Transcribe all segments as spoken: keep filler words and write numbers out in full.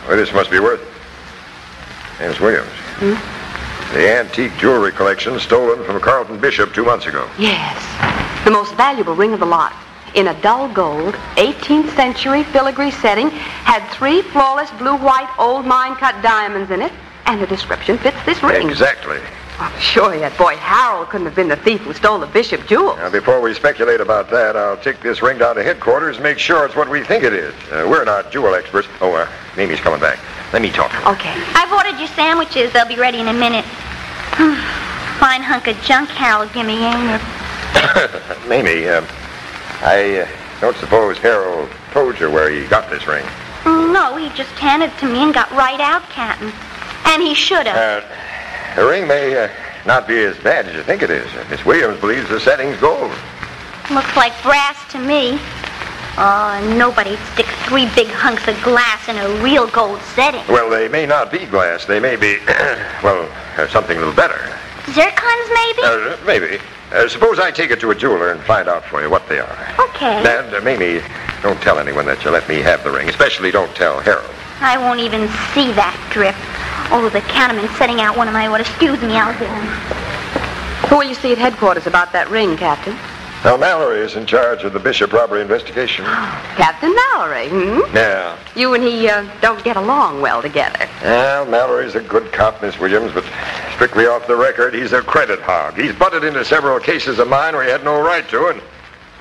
Well, this must be worth it. Miss Williams. Hmm? The antique jewelry collection stolen from Carlton Bishop two months ago. Yes. The most valuable ring of the lot. In a dull gold, eighteenth century filigree setting, had three flawless blue-white old mine-cut diamonds in it, and the description fits this ring. Exactly. Oh, surely that boy Harold couldn't have been the thief who stole the Bishop jewels. Now, before we speculate about that, I'll take this ring down to headquarters and make sure it's what we think it is. Uh, we're not jewel experts. Oh, uh, Mamie's coming back. Let me talk to her. Okay. I've ordered your sandwiches. They'll be ready in a minute. Fine hunk of junk Harold give me, ain't it? Mamie, uh, I uh, don't suppose Harold told you where he got this ring. No, he just handed it to me and got right out, Captain. And he should have. Uh, the ring may uh, not be as bad as you think it is. Uh, Miss Williams believes the setting's gold. Looks like brass to me. Oh, nobody'd stick three big hunks of glass in a real gold setting. Well, they may not be glass. They may be, well, uh, something a little better. Zircons, maybe? Uh, maybe. Uh, suppose I take it to a jeweler and find out for you what they are. Okay. And uh, Mamie, don't tell anyone that you let me have the ring. Especially don't tell Harold. I won't even see that drip. Oh, the counterman's setting out one of my orders. Excuse me, I'll get him. Who will you see at headquarters about that ring, Captain? Now, Mallory is in charge of the Bishop robbery investigation. Captain Mallory, hmm? Yeah. You and he uh, don't get along well together. Well, Mallory's a good cop, Miss Williams, but strictly off the record, he's a credit hog. He's butted into several cases of mine where he had no right to, and...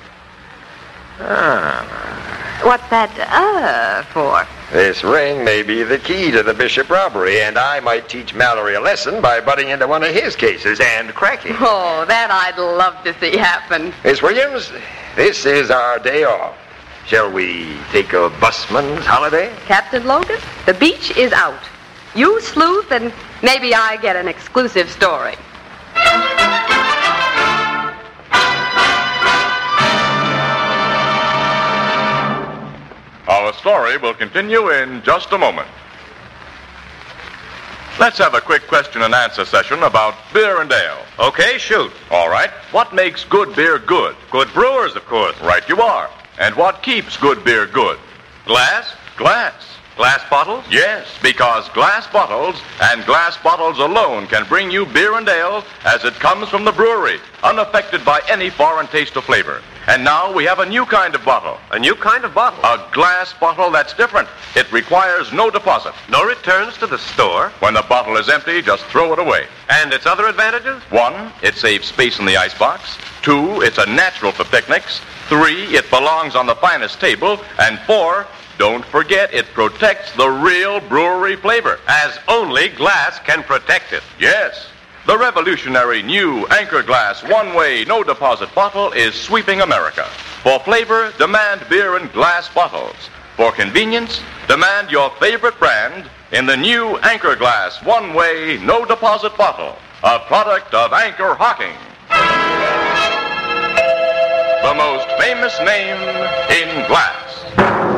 Ah. What's that, uh, for? This ring may be the key to the Bishop robbery, and I might teach Mallory a lesson by butting into one of his cases and cracking. Oh, that I'd love to see happen. Miss Williams, this is our day off. Shall we take a busman's holiday? Captain Logan, the beach is out. You sleuth, and maybe I get an exclusive story. Our story will continue in just a moment. Let's have a quick question and answer session about beer and ale. Okay, shoot. All right. What makes good beer good? Good brewers, of course. Right you are. And what keeps good beer good? Glass? Glass. Glass bottles? Yes, because glass bottles and glass bottles alone can bring you beer and ale as it comes from the brewery, unaffected by any foreign taste or flavor. And now we have a new kind of bottle. A new kind of bottle? A glass bottle that's different. It requires no deposit. No returns to the store? When the bottle is empty, just throw it away. And its other advantages? One, it saves space in the icebox. Two, it's a natural for picnics. Three, it belongs on the finest table. And four, don't forget it protects the real brewery flavor. As only glass can protect it. Yes. The revolutionary new Anchor Glass one-way, no-deposit bottle is sweeping America. For flavor, demand beer in glass bottles. For convenience, demand your favorite brand in the new Anchor Glass one-way, no-deposit bottle, a product of Anchor Hocking. The most famous name in glass.